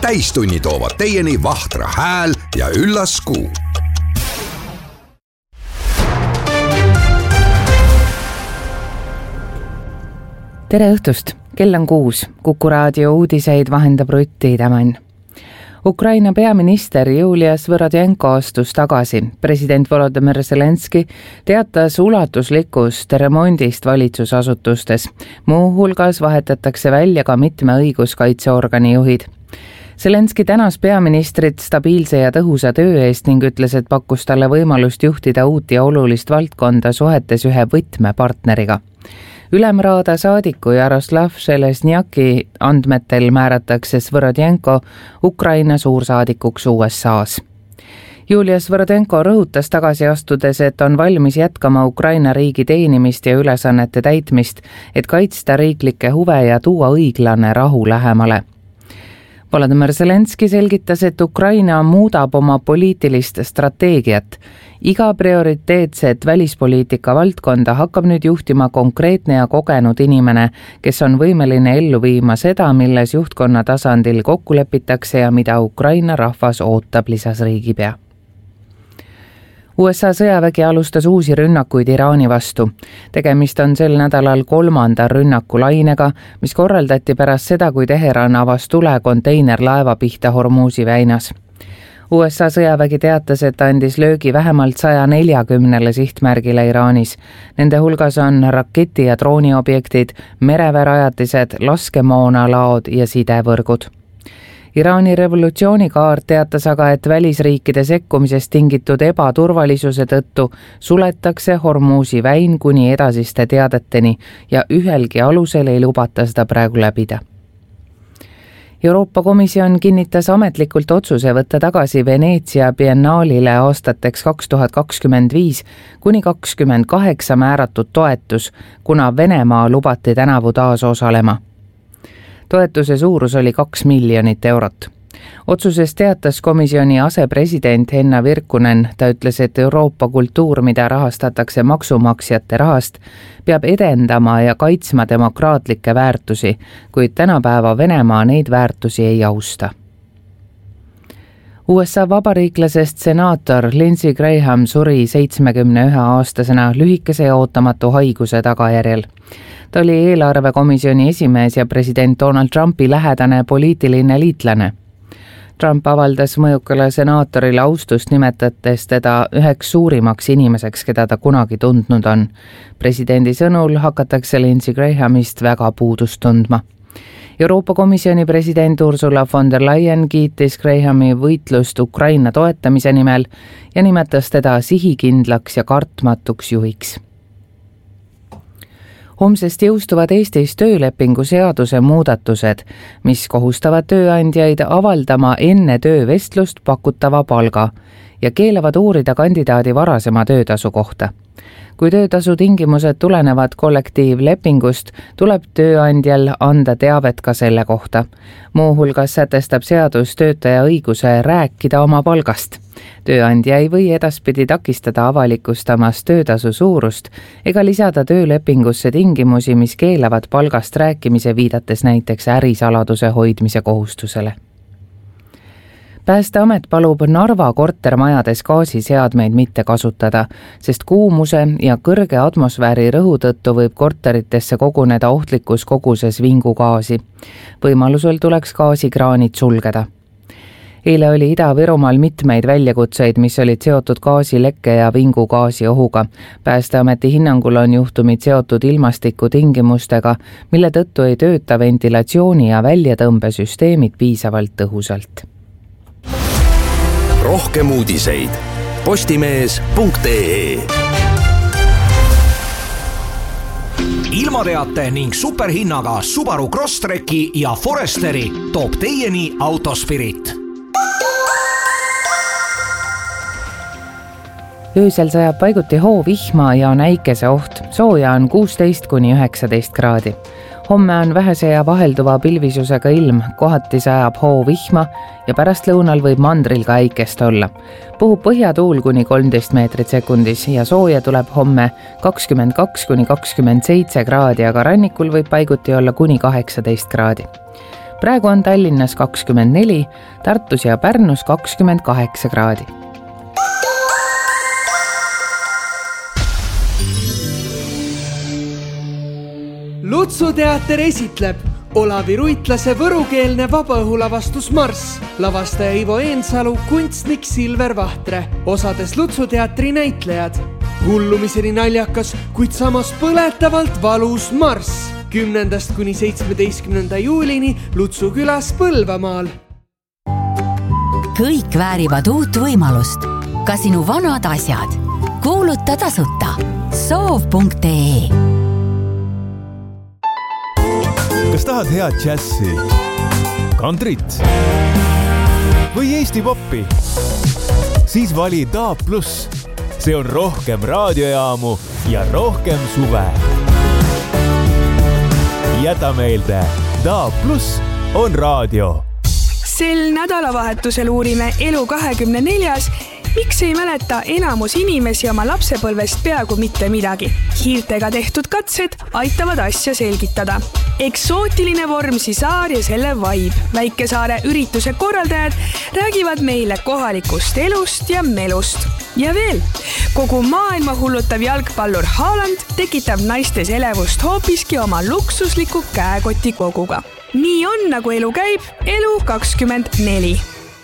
Täistunni toovad teieni Vahtra hääl ja üllas Kuu. Tere õhtust, kell on 6. Kuku raadio uudiseid vahendab Rutti Tämän. Ukraina peaminister Julia Svõrodjenko astus tagasi. President Volodymyr Zelenski teatas ulatuslikust remondist valitsusasutustes. Muu hulgas vahetatakse välja ka mitme õiguskaitseorgani juhid. Zelenski tänas peaministrit stabiilse ja tõhusa töö eest ning ütles, et pakkus talle võimalust juhtida uut ja olulist valdkonda suhetes ühe võtmepartneriga. Ülemraada saadiku Jaroslav Železniaki andmetel määratakse Svõrodjenko Ukraina suursaadikuks USAs. Julia Svõrodjenko rõhutas tagasi astudes, et on valmis jätkama Ukraina riigi teenimist ja ülesannete täitmist, et kaitsta riiklikke huve ja tuua õiglane rahu lähemale. Volodymyr Zelenski selgitas, et Ukraina muudab oma poliitilist strateegiat. Iga prioriteetset välispoliitika valdkonda hakkab nüüd juhtima konkreetne ja kogenud inimene, kes on võimeline ellu viima seda, milles juhtkonna tasandil kokku lepitakse ja mida Ukraina rahvas ootab, lisas riigipea. USA sõjavägi alustas uusi rünnakuid Iraani vastu. Tegemist on sel nädalal 3. rünnakulainega, mis korraldati pärast seda, kui Teheran avas tule konteinerlaeva pihta Hormuzi väinas. USA sõjavägi teatas, et andis löögi vähemalt 140 sihtmärgile Iraanis. Nende hulgas on raketi- ja drooniobjektid, mereväerajatised, laskemoonalaod ja sidevõrgud. Iraani revolutsioonikaart teatas aga, et välisriikide sekkumisest tingitud ebaturvalisuse tõttu suletakse Hormuzi väin kuni edasiste teadeteni ja ühelgi alusel ei lubata seda praegu läbida. Euroopa Komisjon kinnitas ametlikult otsuse võtta tagasi Veneetsia biennaalile aastateks 2025 kuni 28 määratud toetus, kuna Venemaa lubati tänavu taas osalema. Toetuse suurus oli 2 miljonit eurot. Otsuses teatas komisjoni asepresident Henna Virkkunen. Ta ütles, et Euroopa kultuur, mida rahastatakse maksumaksjate rahast, peab edendama ja kaitsma demokraatlikke väärtusi, kuid tänapäeva Venemaa neid väärtusi ei austa. USA vabariiklasest senaator Lindsey Graham suri 71-aastasena lühikese ja ootamatu haiguse tagajärjel. Ta oli eelarvekomisjoni esimees ja president Donald Trumpi lähedane poliitiline liitlane. Trump avaldas mõjukale senaatorile austust, nimetades teda üheks suurimaks inimeseks, keda ta kunagi tundnud on. Presidendi sõnul hakatakse Lindsey Grahamist väga puudust tundma. Euroopa Komisjoni president Ursula von der Leyen kiitis Grahami võitlust Ukraina toetamise nimel ja nimetas teda sihikindlaks ja kartmatuks juhiks. Homsest jõustuvad Eestis töölepingu seaduse muudatused, mis kohustavad tööandjaid avaldama enne töövestlust pakutava palga ja keelavad uurida kandidaadi varasema töötasu kohta. Kui töötasu tingimused tulenevad kollektiivlepingust, tuleb tööandjal anda teavet ka selle kohta. Muu hulgas sätestab seadus töötaja õiguse rääkida oma palgast. Tööandja ei või edaspidi takistada avalikustamast töötasu suurust ega lisada töölepingusse tingimusi, mis keelavad palgast rääkimise, viidates näiteks ärisaladuse hoidmise kohustusele. Päästeamet palub Narva kortermajades gaasiseadmeid mitte kasutada, sest kuumuse ja kõrge atmosfääri rõhu tõttu võib korteritesse koguneda ohtlikus koguses vingugaasi. Võimalusel tuleks gaasikraanid sulgeda. Eile oli Ida-Virumaal mitmeid väljakutseid, mis olid seotud gaasilekke ja vingugaasi ohuga. Päästeameti hinnangul on juhtumid seotud ilmastikutingimustega, mille tõttu ei tööta ventilatsiooni- ja väljatõmbesüsteemid piisavalt tõhusalt. Rohkem uudiseid postimees.ee. Ilmateate ning superhinnaga Subaru Crosstreki ja Foresteri toob teieni Autospirit. Öösel sajab paiguti hoovihma ja on äikese oht. Sooja on 16 kuni 19 kraadi. Homme on vähese ja vahelduva pilvisusega ilm, kohati sajab hoovihma ja pärastlõunal võib mandril ka äikest olla. Puhub põhjatuul kuni 13 meetrit sekundis ja sooja tuleb homme 22 kuni 27 kraadi, aga rannikul võib paiguti olla kuni 18 kraadi. Praegu on Tallinnas 24, Tartus ja Pärnus 28 kraadi. Lutsuteater esitleb Olavi Ruitlase võrukeelne vabaõhulavastus Marss, lavastaja Ivo Eensalu, kunstnik Silver Vahtre, osades Lutsuteatri näitlejad. Hullumiseni naljakas, kuid samas põletavalt valus Marss 10. kuni 17. juulini Lutsu külas Põlvamaal. Kõik väärivad uut võimalust. Ka sinu vanad asjad. Kuuluta tasuta. Soov.ee. Kas tahad head džässi, kantrit või Eesti poppi? Siis vali DAB+. See on rohkem raadiojaamu ja rohkem suve. Jäta meelde, DAB+ on raadio. Sel nädalavahetusel uurime Elu 24. Miks ei mäleta enamus inimesi oma lapsepõlvest peaaegu mitte midagi? Hiirtega tehtud katsed aitavad asja selgitada. Eksootiline Vormsi saar ja selle vibe. Väikesaare ürituse korraldajad räägivad meile kohalikust elust ja melust. Ja veel, kogu maailma hullutav jalgpallur Haaland tekitab naistes elevust hoopiski oma luksusliku käekoti koguga. Nii on, nagu elu käib, Elu 24.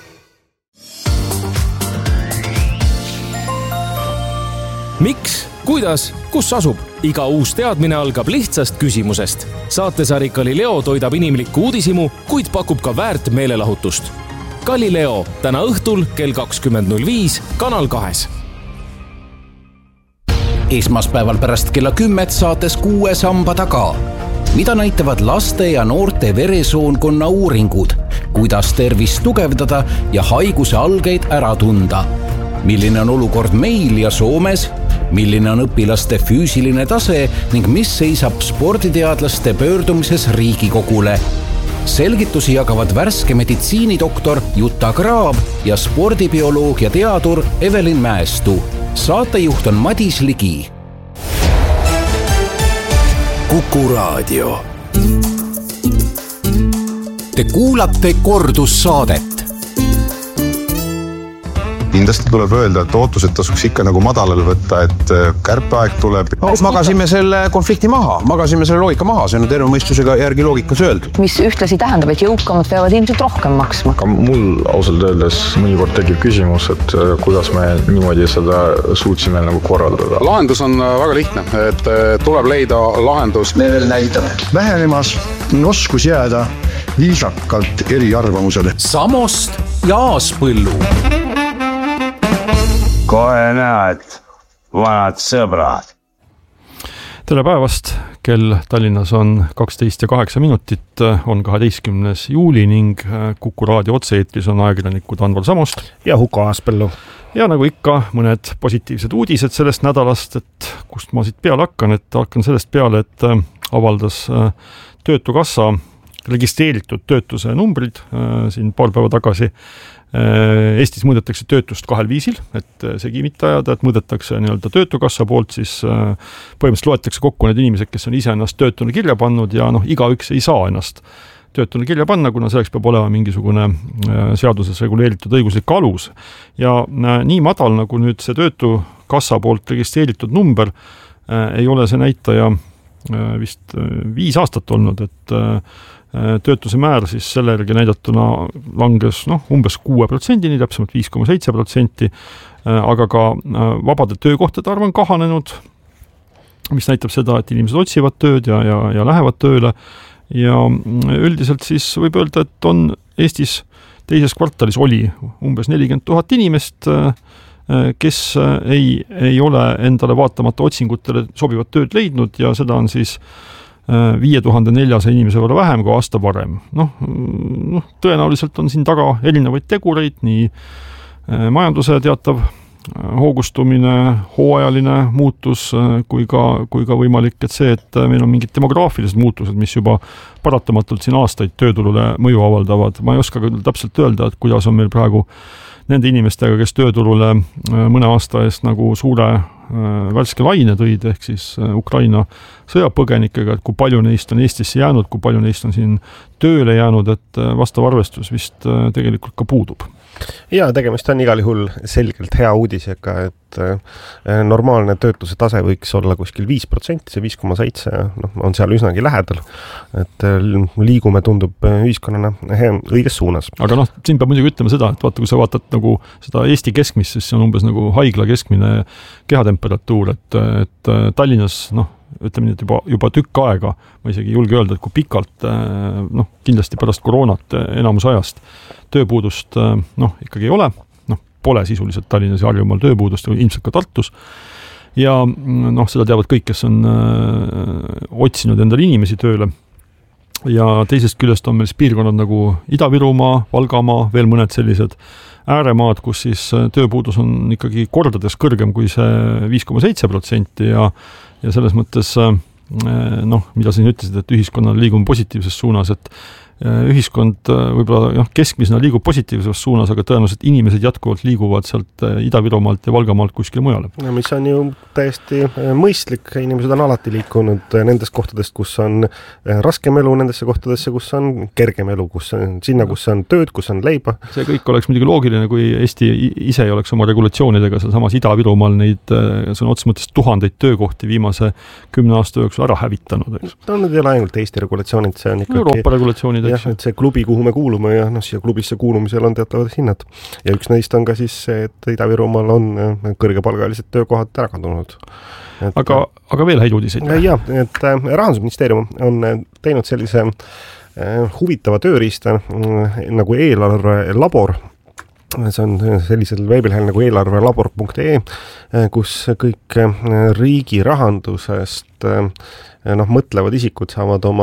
Miks, kuidas, kus asub? Iga uus teadmine algab lihtsast küsimusest. Saatesari Galileo toidab inimlikku uudisimu, kuid pakub ka väärt meelelahutust. Galileo täna õhtul kell 20.05 Kanal 2. Esmaspäeval pärast kella 10 saates 6 samba taga. Mida näitavad laste ja noorte veresoonkonna uuringud? Kuidas tervist tugevdada ja haiguse algeid ära tunda? Milline on olukord meil ja Soomes? Milline on õpilaste füüsiline tase ning mis seisab sporditeadlaste pöördumises Riigikogule? Selgitusi jagavad värske meditsiinidoktor Jutta Graab ja spordibioloog ja teadur Evelin Mäestu. Saatejuht on Madis Ligi. Kuku Raadio. Te kuulate kordussaadet. Kindlasti tuleb öelda, et ootused tasuks ikka nagu madalal võtta, et kärpeaeg tuleb. Magasime selle konflikti maha, magasime selle loogika maha, see on terve mõistusega järgi loogikas öeldud. Mis ühtlasi tähendab, et jõukamad peavad ilmselt rohkem maksma. Ka mul ausalt öeldes mõnikord tekib küsimus, et kuidas me niimoodi seda suutsime nagu korraldada. Lahendus on väga lihtne, et tuleb leida lahendus. Me veel näitame vähenemas oskus jääda viisakalt eri arvamusele. Samost ja Aaspõllu. Kohe näed, vanad sõbrad. Tere päevast, kell Tallinnas on 12 ja 8 minutit, on 12. juuli ning Kuku Raadio otse-eetris on ajakirjanikud Anvar Samost ja Huko Aaspõllu. Ja nagu ikka, mõned positiivsed uudised sellest nädalast, et kust ma siit peale hakkan sellest peale, et avaldas Töötukassa registreeritud töötuse numbrid siin paar päeva tagasi. Eestis mõõdetakse töötust 2 viisil, et segi mitte ajada, et mõõdetakse nii-öelda Töötukassa poolt, siis põhimõtteliselt loetakse kokku need inimesed, kes on ise ennast töötuna kirja pannud ja igaüks ei saa ennast töötuna kirja panna, kuna selleks peab olema mingisugune seaduses reguleeritud õiguslik alus. Ja nii madal, nagu nüüd see Töötukassa poolt registreeritud number, ei ole see näitaja vist 5 aastat olnud, et töötuse määr siis selle järgi näidatuna langes umbes 6%, täpsemalt 5,7%, aga ka vabade töökohtade arv on kahanenud, mis näitab seda, et inimesed otsivad tööd ja lähevad tööle ja üldiselt siis võib öelda, et on Eestis teises kvartalis oli umbes 40 000 inimest, kes ei ole endale vaatamata otsingutele sobivat tööd leidnud ja seda on siis 5400 inimese võrra vähem kui aasta varem. Tõenäoliselt on siin taga erinevaid tegureid, nii majanduse teatav hoogustumine, hooajaline muutus kui ka võimalik, et see, et meil on mingid demograafilised muutused, mis juba paratamatult siin aastaid tööturule mõju avaldavad. Ma ei oska küll täpselt öelda, et kuidas on meil praegu nende inimestega, kes tööturule mõne aasta eest nagu suure värske laine tõid, ehk siis Ukraina sõjapõgenikega, et kui palju neist on Eestisse jäänud, kui palju neist on siin tööle jäänud, et vastav arvestus vist tegelikult ka puudub. Ja tegemist on igal juhul selgelt hea uudisega, et normaalne töötuse tase võiks olla kuskil 5%, see 5,7 on seal üsnagi lähedal, et liigume tundub ühiskonnana õiges suunas. Aga siin peab muidugi ütlema seda, et vaata, kui sa vaatad nagu seda Eesti keskmist, siis see on umbes nagu haigla keskmine kehatemperatuur, et Tallinnas, ütleme nii, et juba tükk aega, ma isegi julge öelda, et kui pikalt, kindlasti pärast koroonat enamus ajast tööpuudust ikkagi ei ole, pole sisuliselt Tallinnas ja Harjumaal tööpuudust, ilmselt ka Tartus. Ja seda teavad kõik, kes on otsinud endale inimesi tööle. Ja teisest küljest on meil piirkonnad nagu Ida-Virumaa, Valgamaa, veel mõned sellised ääremaad, kus siis tööpuudus on ikkagi kordades kõrgem kui see 5,7% ja selles mõttes, mida siin ütlesid, et ühiskonnal liigume positiivses suunas, et ühiskond võib-olla keskmisena liigub positiivses suunas, aga tõenäoliselt inimesed jätkuvalt liiguvad sealt Ida-Virumaalt ja Valgamaalt kuskile mujale. Mis on ju täiesti mõistlik, inimesed on alati liikunud nendest kohtadest, kus on raskem elu, nendesse kohtadesse, kus on kergem elu, sinna, kus on tööd, kus on leiba. See kõik oleks muidugi loogiline, kui Eesti ise ei oleks oma regulatsioonidega samas Ida-Virumaal neid sõna otseses mõttes 1000 töökohti viimase 10 aasta jooksul ära hävitanud. Need ei ole ainult Eesti regulatsioonid, see on ikkagi Euroopa regulatsioonid. Jah, et see klubi, kuhu me kuulume ja siia klubisse kuulumisel on teatavad hinnad. Ja üks neist on ka siis see, et Ida-Virumaal on kõrgepalgalised töökohad ära kadunud. Aga veel häid uudiseid? Jah, et Rahandusministeerium on teinud sellise huvitava tööriista nagu eelarvelabor. See on sellisel veebilehel nagu eelarvelabor.ee, kus kõik riigi rahandusest mõtlevad isikud saavad oma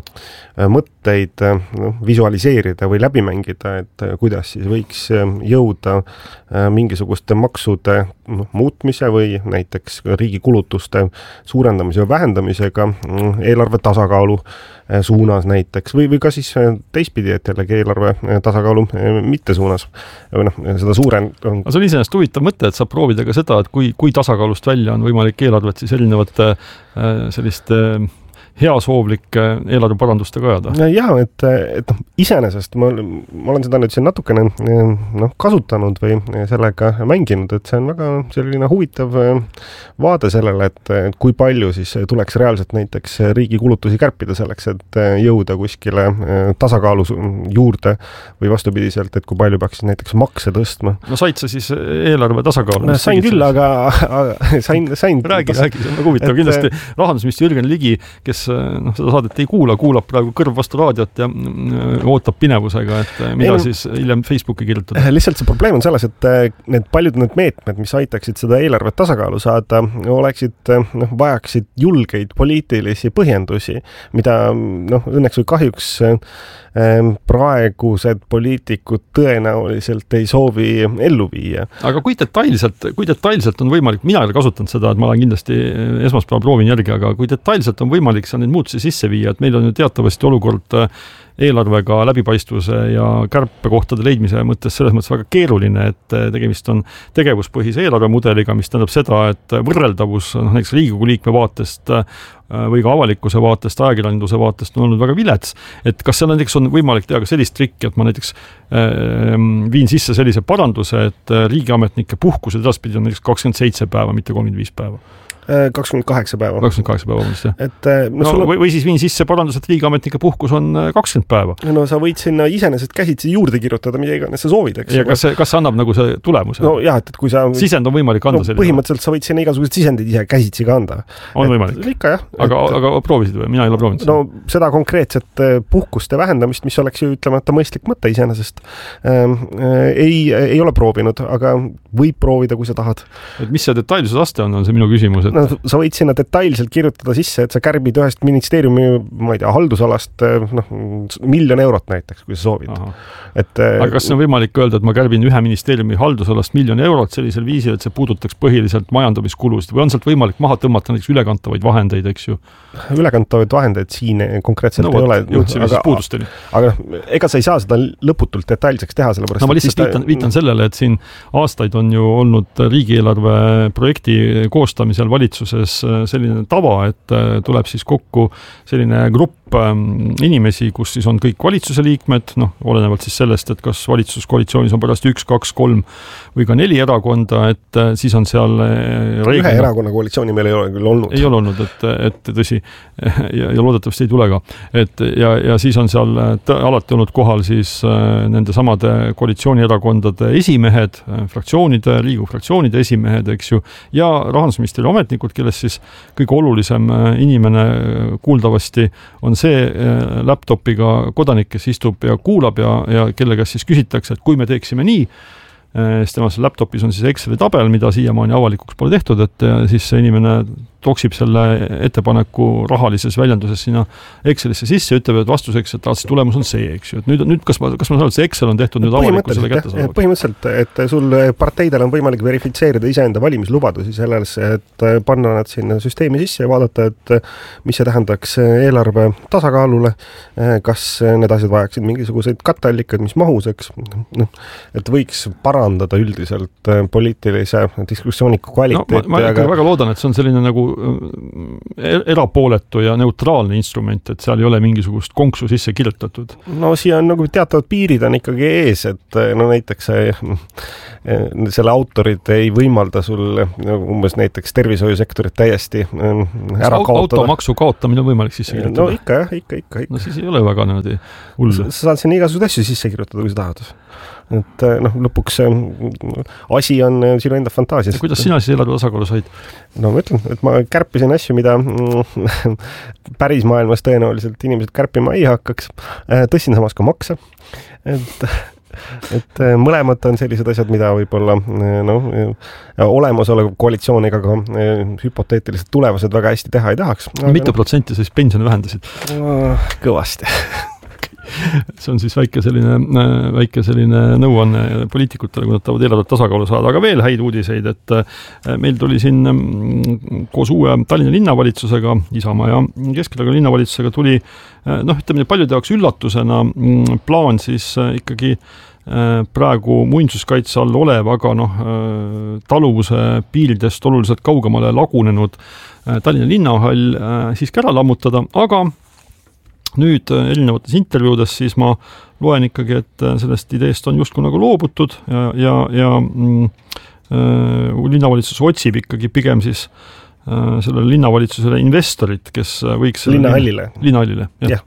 mõtteid visualiseerida või läbi mängida, et kuidas siis võiks jõuda mingisuguste maksude muutmise või näiteks riigi kulutuste suurendamise või vähendamisega eelarve tasakaalu suunas näiteks või ka siis teistpidi, et jällegi eelarve tasakaalu mitte suunas. Seda suuren... See on iseenesest huvitav mõte, et saab proovida ka seda, et kui tasakaalust välja on võimalik eelarvet siis erinevate selliste heasoovlike eelarveparandustega ajada. Jah, et iseenesest ma olen seda nüüd siin natukene kasutanud või sellega mänginud, et see on väga selline huvitav vaade sellele, et kui palju siis tuleks reaalselt näiteks riigi kulutusi kärpida selleks, et jõuda kuskile tasakaalu juurde või vastupidiselt, et kui palju peaks näiteks makse tõstma. Said sa siis eelarve tasakaalu? Sain küll, aga sain... Räägi, see on väga huvitav. Kindlasti rahandusminister Jürgen Ligi, kes seda saadet ei kuulab praegu kõrv vastu raadiot ja ootab pinevusega, et mida siis hiljem Facebooki kirjutada. Lihtsalt see probleem on selles, et paljud need meetmed, mis aitaksid seda eelarvet tasakaalu saada, vajaksid julgeid poliitilisi põhjendusi, mida õnneks või kahjuks praegused poliitikud tõenäoliselt ei soovi ellu viia. Aga kui detailselt on võimalik, mina ei ole kasutanud seda, et ma olen kindlasti esmaspäeval proovin järgi, aga kui detailselt on võimalik seal neid muutusi sisse viia, et meil on ju teatavasti olukord eelarvega läbipaistvuse ja kärpekohtade leidmise mõttes selles mõttes väga keeruline, et tegemist on tegevuspõhise eelarvemudeliga, mis tähendab seda, et võrreldavus näiteks Riigikogu liikme vaatest või ka avalikkuse vaatest, ajakirjanduse vaatest on olnud väga vilets, et kas seal näiteks on võimalik teha ka sellist trikki, et ma näiteks viin sisse sellise paranduse, et riigiametnike puhkused edaspidi on näiteks 27 päeva, mitte 35 päeva. 28 päeva. 28 päeva, jah. Või siis viin sisse parandus, et riigiametnike puhkus on 20 päeva. No sa võid sinna iseenesest käsitsi juurde kirjutada, mida iganes sa soovid, eks. Ja kas see annab nagu see tulemuse? No jah, et kui sa... Sisend on võimalik anda selline. Põhimõtteliselt sa võid sinna igasugused sisendid ise käsitsi ka anda. On võimalik? Ikka jah. Aga proovisid või? Mina ei ole proovinud. No seda konkreetset puhkuste vähendamist, mis oleks ju ütlemata mõistlik mõte iseenesest, ei ole proovinud, aga võib proovida, kui sa tahad. Et mis see detailsuse aste on see minu küsimus, et No, sa võid sinna detailselt kirjutada sisse, et sa kärbid ühest ministeeriumi, ma ei tea, haldusalast €1 000 000 näiteks, kui sa soovid. Aga kas on võimalik öelda, et ma kärbin ühe ministeeriumi haldusalast €1 000 000 sellisel viisil, et see puudutaks põhiliselt majandamiskulusid või on sealt võimalik maha tõmmata näiteks ülekantavaid vahendeid, eks ju? Ülekantavaid vahendeid siin konkreetselt ei ole. Jõudsime siis puudusteni. Aga ega sa ei saa seda lõputult detailseks teha, sellepärast... No ma lihtsalt viitan sellele, et siin aastaid on ju olnud riigieelarve projekti koostamisel valitsuses selline tava, et tuleb siis kokku selline grupp inimesi, kus siis on kõik valitsuse liikmed, olenevalt siis sellest, et kas valitsuskoalitsioonis on pärast 1, 2, 3 või ka 4 erakonda, et siis on seal ühe erakonna koalitsiooni meil ei ole küll olnud. Ei ole olnud, et tõsi, ja loodetavasti ei tule ka. Ja siis on seal alati olnud kohal siis nende samade koalitsioonierakondade esimehed, Riigikogu fraktsioonide esimehed, eks ju, ja rahandusministeeriumi ametnikud, kellest siis kõige olulisem inimene kuuldavasti on see laptopiga kodanik, kes istub ja kuulab ja kelle käest siis küsitakse, et kui me teeksime nii, siis temas laptopis on siis Exceli tabel, mida siiamaani avalikuks pole tehtud, et siis see inimene toksib selle ettepaneku rahalises väljenduses sinna Excelisse sisse ja ütleb, et vastuseks, et see tulemus on see, eks ju. Et nüüd kas ma saan, et see Excel on tehtud nüüd avalikkusele kättesaadavaks? Põhimõtteliselt, et sul parteidel on võimalik verifitseerida iseenda valimislubadusi sellesse, et panna nad sinna süsteemi sisse ja vaadata, et mis see tähendaks eelarve tasakaalule, kas need asjad vajaksid mingisuguseid katteallikaid, mis mahus, eks. Et võiks parandada üldiselt poliitilise diskussiooniku kvaliteeti. Ma väga loodan, et see on selline nagu erapooletu ja neutraalne instrument, et seal ei ole mingisugust konksu sisse kirjutatud. No siia on nagu teatavad piirid on ikkagi ees, et näiteks selle autorid ei võimalda sul umbes näiteks tervishoiusektorit täiesti ära kaotada. Automaksu kaotamine on võimalik sisse kirjutada. No ikka. No siis ei ole väga niimoodi hullu. Sa saad sinna igasugused asju sisse kirjutada, kui sa tahad. Et lõpuks asi on sinu enda fantaasias. Ja kuidas sina siis eelarve tasakaalu said? No ma ütlen, et ma kärpisin asju, mida päris maailmas tõenäoliselt inimesed kärpima ei hakkaks. Tõssin samas ka makse. Et mõlemad on sellised asjad, mida võib-olla olemasolev koalitsioon ega ka hüpoteetiliselt tulevased väga hästi teha ei tahaks. Mitu protsenti siis pensioni vähendasid? Kõvasti. See on siis väike selline nõuanne poliitikutele, kui nad tahavad eelarvet tasakaalu saada, aga veel häid uudiseid, et meil tuli siin koos uue Tallinna linnavalitsusega, Isamaa ja Keskerakonna linnavalitsusega tuli, ütleme paljude jaoks üllatusena plaan siis ikkagi praegu muinsuskaitse all olev, aga taluvuse piiridest oluliselt kaugemale lagunenud Tallinna linnahall siiski ära lammutada, aga nüüd erinevates intervjuudes siis ma loen ikkagi, et sellest ideest on justkui nagu loobutud ja linnavalitsus otsib ikkagi pigem siis sellele linnavalitsusele investorit, kes võiks... Linnahallile, jah.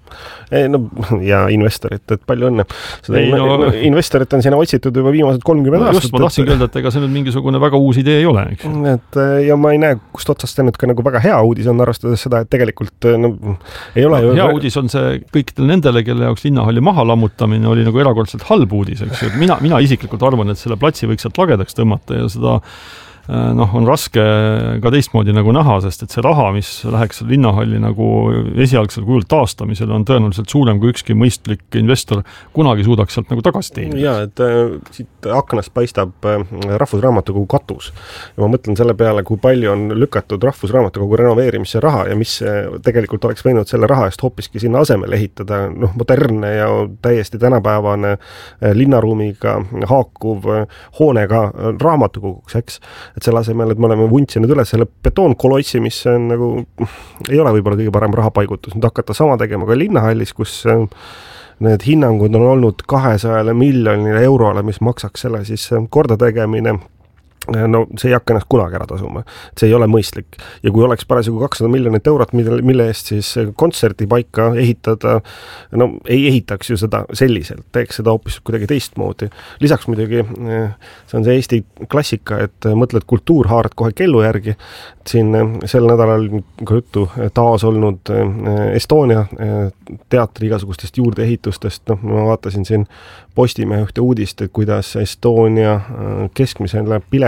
Ja investorit, et palju õnne. Investorit on sinna otsitud juba viimased 30 aastat. Just, ma tahtsin öelda, et ega see nüüd mingisugune väga uus idee ei ole. Ja ma ei näe, kust otsast see nüüd ka nagu väga hea uudis on, arvestades seda, et tegelikult ei ole... Hea uudis on see kõikidel nendele, kelle jaoks linnahalli maha lammutamine oli nagu erakordselt halb uudis, eks ju. Mina isiklikult arvan, et selle platsi võiks sealt lagedaks tõmmata ja seda on raske ka teistmoodi nagu näha, sest et see raha, mis läheks linnahalli nagu esialgsel kujul taastamisele, on tõenäoliselt suurem kui ükski mõistlik investor kunagi suudaks sealt nagu tagasi teenida. Ja, et siit aknast paistab Rahvusraamatukogu katus. Ja ma mõtlen selle peale, kui palju on lükatud Rahvusraamatukogu renoveerimisse raha ja mis tegelikult oleks võinud selle raha eest hoopiski sinna asemele ehitada, modernne ja täiesti tänapäevane linnaruumiga haakuv hoonega raamatukoguks, eks? Et selle asemel, et me oleme vuntsinud üle selle betoonkolossi, mis on nagu, ei ole võib-olla kõige parem rahapaigutus. Nüüd hakata sama tegema ka linnahallis, kus need hinnangud on olnud 200 miljonile eurole, mis maksaks selle siis korda tegemine. No see ei hakka ennast kunagi ära tasuma. See ei ole mõistlik. Ja kui oleks parasjagu 200 miljonit eurot, mille eest siis kontserti paika ehitada, ei ehitaks ju seda selliselt, teeks seda hoopis kuidagi teistmoodi. Lisaks muidugi, see on see Eesti klassika, et mõtled kultuurhaaret kohe kellu järgi. Siin sel nädalal ka juttu taas olnud Estonia teatri igasugustest juurdeehitustest. Ma vaatasin siin Postimehe ühte uudist, et kuidas Estonia keskmisele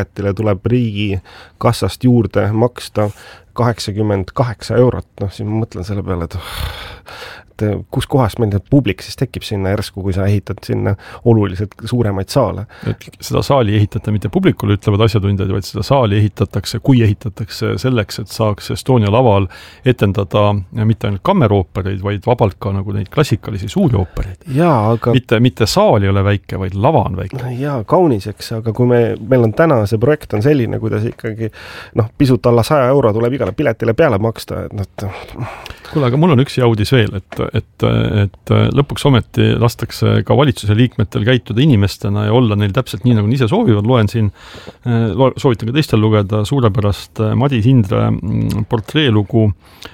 piletile tuleb riigi kassast juurde maksta 88 €. Noh, siin ma mõtlen selle peale, et kus kohast meil publik siis tekib sinna järsku, kui sa ehitad sinna oluliselt suuremaid saale. Et seda saali ehitada mitte publikule, ütlevad asjatundjad, vaid seda saali ehitatakse, kui ehitatakse selleks, et saaks Estonia laval etendada mitte ainult kammeroopereid, vaid vabalt ka nagu neid klassikalisi suuri oopereid. Jaa, aga mitte saal ei ole väike, vaid lava on väike. Jaa, kaunis, eks, aga kui meil on täna see projekt on selline, kuidas ikkagi pisut alla 100 € tuleb igale piletile peale maksta, et kuule, aga mul on üks jaudis veel, et lõpuks ometi lastakse ka valitsuse liikmetel käituda inimestena ja olla neil täpselt nii, nagu ise soovivad. Loen siin, soovitan ka teistel lugeda suurepärast Madis Hindre portreelugu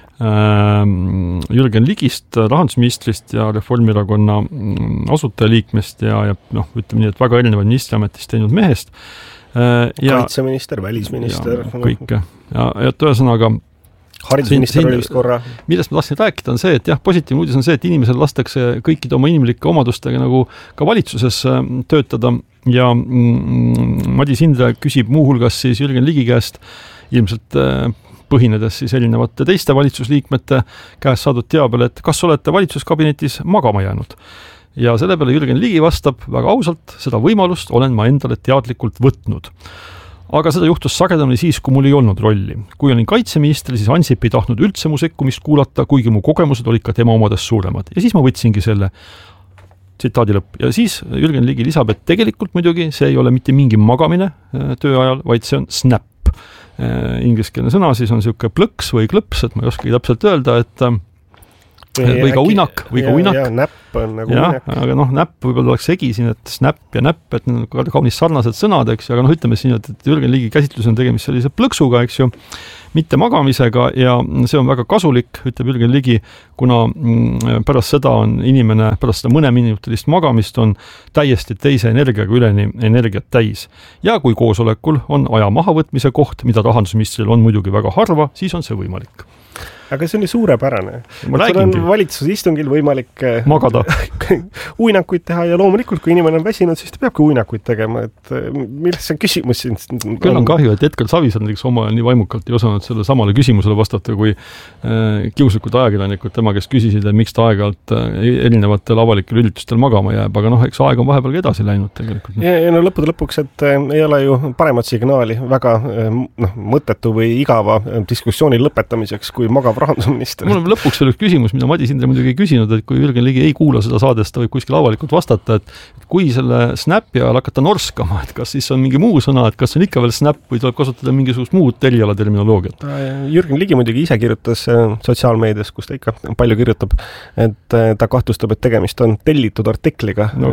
Jürgen Ligist, rahandusministrist ja Reformierakonna asutajaliikmest ja ütleme nii, et väga erinevad ministriametist teinud mehest. Kaitseminister, välisminister. Kõike. Ja et ühesõnaga haridusminister oli vist korra. Millest ma tahtsin rääkida on see, et jah, positiivne uudis on see, et inimesel lastakse kõikide oma inimlike omadustega nagu ka valitsuses töötada ja Madis Hindre küsib muuhulgas siis Jürgen Ligi käest ilmselt põhinedes siis erinevate teiste valitsusliikmete käest saadud teabele, et kas olete valitsuskabinetis magama jäänud. Ja selle peale Jürgen Ligi vastab väga ausalt, seda võimalust olen ma endale teadlikult võtnud. Aga seda juhtus sagedamini siis, kui mul ei olnud rolli. Kui olin kaitseminister, siis Ansip ei tahtnud üldse mu sekkumist kuulata, kuigi mu kogemused olid ka tema omadest suuremad. Ja siis ma võtsingi selle tsitaadi lõpp. Ja siis Jürgen Ligi lisab, et tegelikult muidugi see ei ole mitte mingi magamine töö ajal, vaid see on snap. Ingliskeelne sõna siis on niisugune plõks või klõps, et ma ei oskagi täpselt öelda, et või ka uinak. Ja näpp on nagu uinak. Aga näpp võib-olla oleks segi siin, et snap ja näpp, et need on kaunis sarnased sõnad, eks, aga ütleme siin, et Jürgen Ligi käsitlus on tegemist sellise plõksuga, eks ju, mitte magamisega ja see on väga kasulik, ütleb Jürgen Ligi, kuna pärast seda on inimene, pärast seda mõneminutilist magamist on täiesti teise energiaga üleni energiat täis. Ja kui koosolekul on aja mahavõtmise koht, mida rahandusministril on muidugi väga harva, siis on see võimalik. Aga see on ju suurepärane. Ma räägingi. Valitsuse istungil võimalik magada. uinakuid teha ja loomulikult, kui inimene on väsinud, siis ta peabki uinakuid tegema, et milles see küsimus siin? Küll on kahju, et Edgar Savisaar näiteks oma nii vaimukalt ei osanud selle samale küsimusele vastata, kui kiuslikud ajakirjanikud tema, kes küsisid, et miks ta aeg-ajalt erinevatel avalikel üritustel magama jääb, aga eks aeg on vahepeal edasi läinud tegelikult. Ja lõppude lõpuks, et ei ole ju paremat signaali väga mõttetu või igava diskussiooni lõpetamiseks, kui magav rahandusminister. Mul on lõpuks veel üks küsimus, mida Madis Hindre muidugi ei küsinud, et kui Jürgen Ligi ei kuula seda saadest, ta võib kuskil avalikult vastata, et kui selle snapi ajal hakata norskama, et kas siis on mingi muu sõna, et kas on ikka veel snap või tuleb kasutada mingisugust muud erialaterminoloogiat? Jürgen Ligi muidugi ise kirjutas sotsiaalmeedias, kus ta ikka palju kirjutab, et ta kahtlustab, et tegemist on tellitud artikliga. No,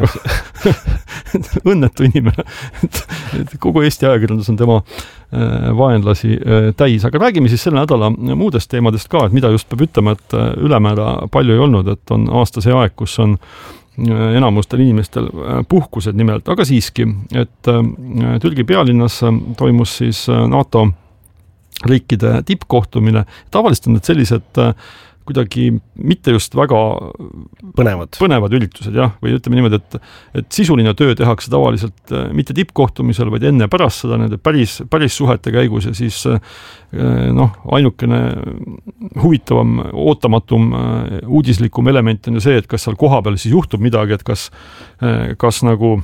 õnnetu inimene. Et kogu Eesti ajakirjandus on tema vaenlasi täis, aga räägime siis selle nädala muudest teemadest ka, et mida just peab ütlema, et ülemäära palju ei olnud, et on aasta see aeg, kus on enamustel inimestel puhkused nimelt, aga siiski, et Türgi pealinnas toimus siis NATO riikide tippkohtumine, tavaliselt on need sellised kuidagi mitte just väga põnevad üritused, jah, või ütleme niimoodi, et sisuline töö tehakse tavaliselt mitte tippkohtumisel, vaid enne pärast seda nende päris suhete käigus ja siis ainukene huvitavam, ootamatum, uudislikum element on ju see, et kas seal kohapeal siis juhtub midagi, et kas nagu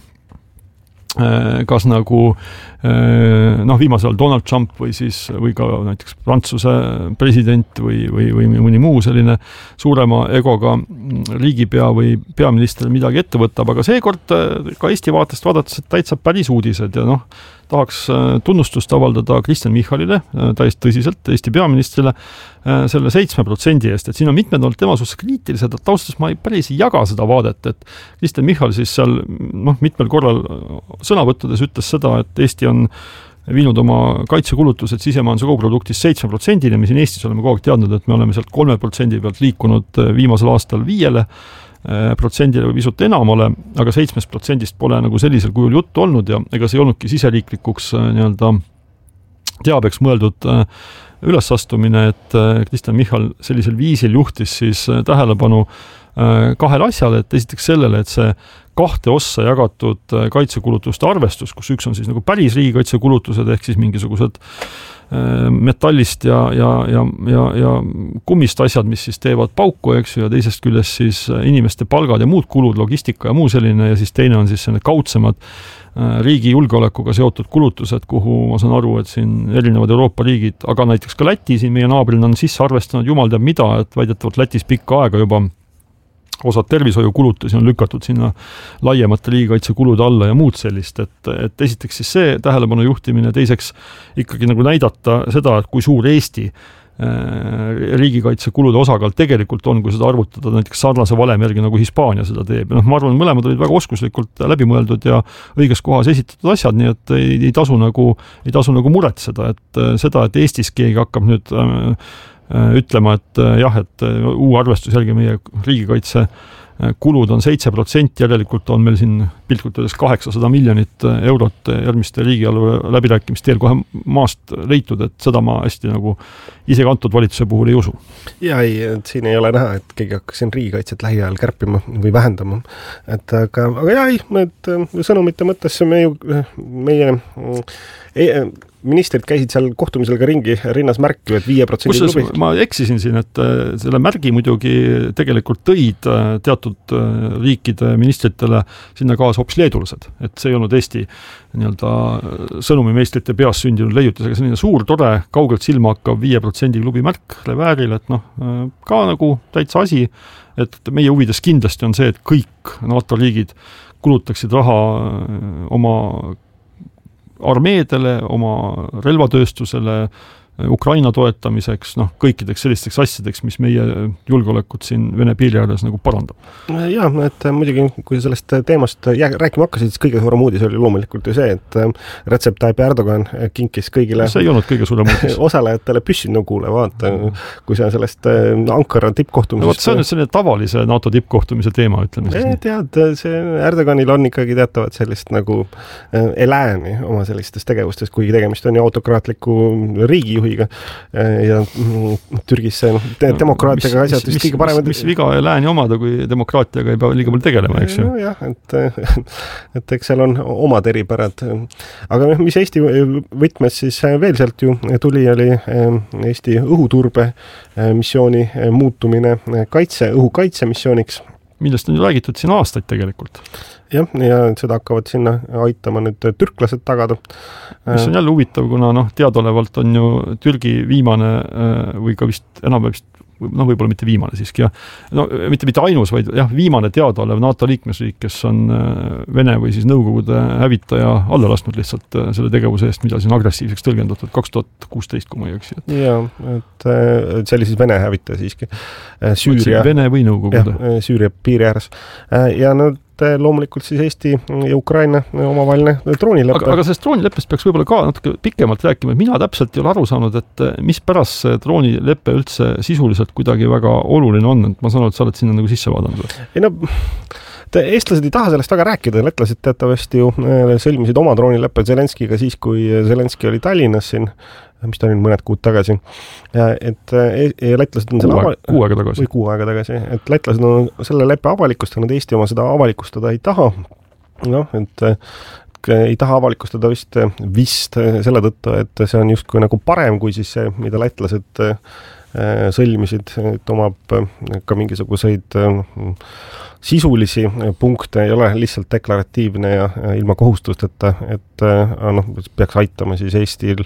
viimasel Donald Trump või ka näiteks Prantsuse president või mõni muu selline suurema egoga riigipea või peaminister midagi ette võtab, aga seekord ka Eesti vaatest vaadates, et täitsa päris uudised ja tahaks tunnustust avaldada Kristen Michalile täiesti tõsiselt, Eesti peaministrile, selle 7% eest, et siin on mitmed olnud tema suhtes kriitilised, et taustas ma päris ei jaga seda vaadet, et Kristen Michal siis seal mitmel korral sõnavõttudes ütles seda, et Eesti on viinud oma kaitsekulutused sisemajanduse koguproduktist 7%-ni, me siin Eestis oleme kogu aeg teadnud, et me oleme sealt 3% pealt liikunud viimasel aastal 5% või pisut enamale, aga 7% pole nagu sellisel kujul juttu olnud ja ega see ei olnudki siseriiklikuks nii-öelda teabeks mõeldud ülesastumine, et Kristen Michal sellisel viisil juhtis siis tähelepanu kahele asjale, et esiteks sellele, et see kahte ossa jagatud kaitsekulutuste arvestus, kus üks on siis nagu päris riigikaitsekulutused ehk siis mingisugused metallist ja kummist asjad, mis siis teevad pauku, eks ju, ja teisest küljest siis inimeste palgad ja muud kulud, logistika ja muu selline, ja siis teine on siis selline kaudsemad riigi julgeolekuga seotud kulutused, kuhu ma saan aru, et siin erinevad Euroopa riigid, aga näiteks ka Läti siin meie naabrina on sisse arvestanud jumal teab mida, et väidetavalt Lätis pikka aega juba osad tervishoiukulutusi on lükatud sinna laiemate riigikaitsekulude alla ja muud sellist, et esiteks siis see tähelepanu juhtimine, teiseks ikkagi nagu näidata seda, et kui suur Eesti riigikaitsekulude osakaal tegelikult on, kui seda arvutada näiteks sarnase valemi järgi nagu Hispaania seda teeb. Ma arvan, mõlemad olid väga oskuslikult läbimõeldud ja õiges kohas esitatud asjad, nii et ei tasu nagu muretseda, et seda, et Eestis keegi hakkab nüüd ütlema, et jah, et uue arvestus jälgi meie riigikaitse kulud on 7%, järelikult on meil siin piltkult öeldes 800 miljonit eurot järgmiste riigieelarve läbirääkimisteel kohe maast leitud, et seda ma hästi nagu ise kantud valitsuse puhul ei usu. Ja ei, siin ei ole näha, et keegi hakkas siin riigikaitset lähiajal kärpima või vähendama. Aga jah, et sõnumite mõttes meie ministrid käisid seal kohtumisel ka ringi rinnas märki, et 5% klubi. Ma eksisin siin, et selle märgi muidugi tegelikult tõid teatud riikide ministritele sinna kaasa hoopis leedulased, et see ei olnud Eesti nii-öelda sõnumimeistrite peas sündinud leiutis, aga selline suur, tore, kaugelt silma hakkav 5% klubi märk Levääril, et ka nagu täitsa asi, et meie huvides kindlasti on see, et kõik NATO riigid kulutaksid raha oma armeedele, oma relvatööstusele, Ukraina toetamiseks, kõikideks sellisteks asjadeks, mis meie julgeolekut siin Vene piiri ääres nagu parandab. Jaa, et muidugi, kui sellest teemast rääkima hakkasid, siis kõige suurem uudis oli loomulikult ju see, et Recep Tayyip Erdogan kinkis kõigile see ei olnud kõige suurem uudis. Osalejatele püssinugule, vaata, kui see on sellest Ankara tippkohtumisest. See on selline tavalise NATO tippkohtumise teema, ütleme siis. Tead, see Erdoganil on ikkagi teatavat sellist nagu elääni oma sellistes tegevustes, kuigi tegemist on ju autokraatliku riigijuhiga ja Türgis demokraatiaga asjad vist kõige paremad. Mis viga ja lääni omada, kui demokraatiaga ei pea liiga palju tegelema, eks ju? Jah, et eks seal on omad eripärad. Aga mis Eesti võtmes siis veel sealt ju tuli, oli Eesti õhuturbe missiooni muutumine õhukaitse missiooniks. Millest on ju räägitud siin aastaid tegelikult. Jah, ja seda hakkavad sinna aitama nüüd türklased tagada. Mis on jälle huvitav, kuna teadaolevalt on ju Türgi viimane või ka vist enam võib-olla mitte viimane siiski, mitte ainus, vaid viimane teadaolev NATO liikmesriik, kes on Vene või siis Nõukogude hävitaja alla lasknud lihtsalt selle tegevuse eest, mida siin agressiivseks tõlgendatud 2016, kui ma ei eksi. Jaa, et see oli siis Vene hävitaja siiski. Vene või Nõukogude. Süüria piiri ääres. Ja loomulikult siis Eesti ja Ukraina omavaheline droonilepe. Aga sellest droonileppest peaks võib-olla ka natuke pikemalt rääkima, et mina täpselt ei ole aru saanud, et mis pärast see droonileppe üldse sisuliselt kuidagi väga oluline on, et ma saan aru, et sa oled sinna nagu sisse vaadanud. Ei eestlased ei taha sellest väga rääkida, lätlased teatavasti ju sõlmisid oma droonileppe Zelenskiga siis, kui Zelenski oli Tallinnas siin, mis ta nüüd mõned kuud tagasi. Et lätlased on kuu aega tagasi. Et lätlased on selle leppe avalikustanud, Eesti oma seda avalikustada ei taha. Et ei taha avalikustada vist selle tõttu, et see on justkui nagu parem kui siis see, mida lätlased sõlmisid, et omab ka mingisuguseid sisulisi punkte, ei ole lihtsalt deklaratiivne ja ilma kohustusteta, et peaks aitama siis Eestil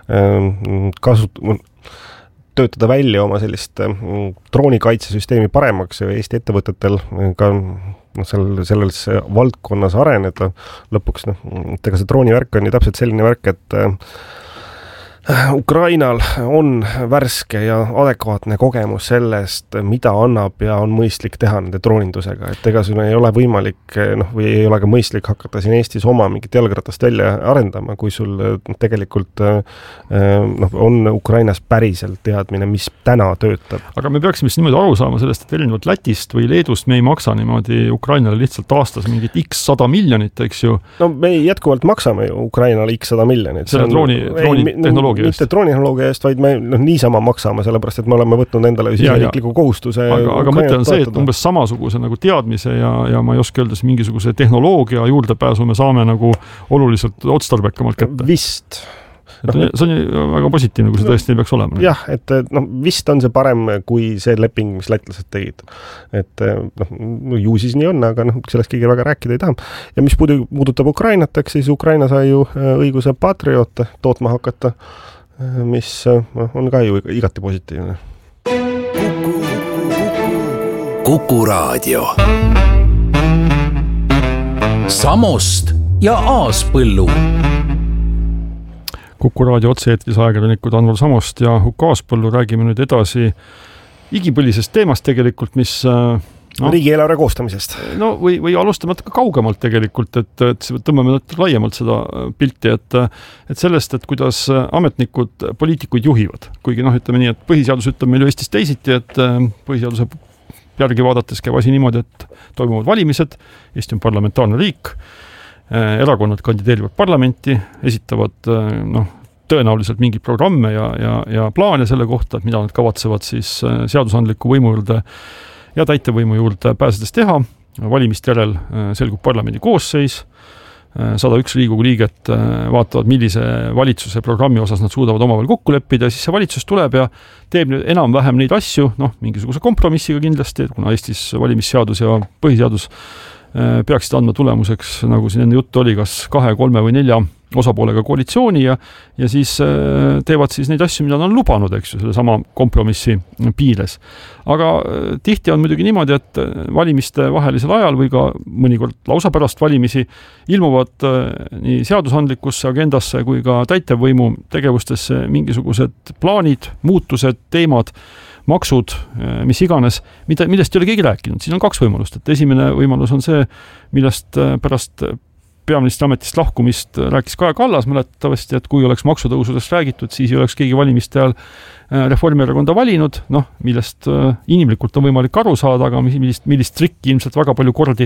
töötada välja oma sellist droonikaitsesüsteemi paremaks ja Eesti ettevõtetel ka selles valdkonnas areneda lõpuks. Ega see droonivärk on ju täpselt selline värk, et Ukrainal on värske ja adekvaatne kogemus sellest, mida annab ja on mõistlik teha nende droonindusega. Et ega sul ei ole võimalik või ei ole ka mõistlik hakata siin Eestis oma mingit jalgratast välja arendama, kui sul tegelikult on Ukrainas päriselt teadmine, mis täna töötab. Aga me peaksime siis niimoodi aru saama sellest, et erinevalt Lätist või Leedust me ei maksa niimoodi Ukrainale lihtsalt aastas mingit x 100 miljonit, eks ju? No me jätkuvalt maksame ju Ukrainale x 100 miljonit. Selle drooni tehnoloogia mitte droonitehnoloogia eest, vaid me niisama maksame, sellepärast et me oleme võtnud endale riikliku kohustuse. Aga mõte on see, et umbes samasuguse nagu teadmise ja ma ei oska öelda, mingisuguse tehnoloogia juurdepääsu me saame nagu oluliselt otstarbekamalt kätte. Vist. See on väga positiivne, kui see tõesti ei peaks olema. Jah, et vist on see parem kui see leping, mis lätlased tegid. Et ju siis nii on, aga sellest keegi väga rääkida ei taha. Ja mis puudutab Ukrainat, siis Ukraina sai ju õiguse Patriote tootma hakata, mis on ka ju igati positiivne. Kuku Raadio. Samost ja Aaspõllu. Kuku Raadio otse-eetris ajakirjanikud Anvar Samost ja Huko Aaspõllu räägime nüüd edasi igipõlisest teemast tegelikult, mis riigieelarve koostamisest. No või alustame natuke kaugemalt tegelikult, et tõmbame natuke laiemalt seda pilti, et sellest, et kuidas ametnikud poliitikuid juhivad. Kuigi ütleme nii, et põhiseadus ütleb meil Eestis teisiti, et põhiseaduse järgi vaadates käib asi niimoodi, et toimuvad valimised, Eesti on parlamentaarne riik, erakonnad kandideerivad parlamenti, esitavad tõenäoliselt mingeid programme ja plaane selle kohta, et mida nad kavatsevad siis seadusandliku võimu juurde ja täitevvõimu juurde pääsedes teha. Valimiste järel selgub parlamendi koosseis, 101 Riigikogu liiget vaatavad, millise valitsuse programmi osas nad suudavad omavahel kokku leppida ja siis see valitsus tuleb ja teeb enam-vähem neid asju, mingisuguse kompromissiga kindlasti, kuna Eestis valimisseadus ja põhiseadus peaksid andma tulemuseks, nagu siin enne juttu oli, kas 2, 3 või 4 osapoolega koalitsiooni ja siis teevad siis neid asju, mida nad on lubanud, eks ju, selle sama kompromissi piires. Aga tihti on muidugi niimoodi, et valimiste vahelisel ajal või ka mõnikord lausa pärast valimisi ilmuvad nii seadusandlikusse agendasse kui ka täitevvõimu tegevustesse mingisugused plaanid, muutused, teemad, maksud, mis iganes, millest ei ole keegi rääkinud. Siin on 2 võimalust, et esimene võimalus on see, millest pärast peaministri ametist lahkumist rääkis Kaja Kallas mäletavasti, et kui oleks maksutõusudest räägitud, siis ei oleks keegi valimiste ajal Reformierakonda valinud, millest inimlikult on võimalik aru saada, aga millist trikki ilmselt väga palju kordi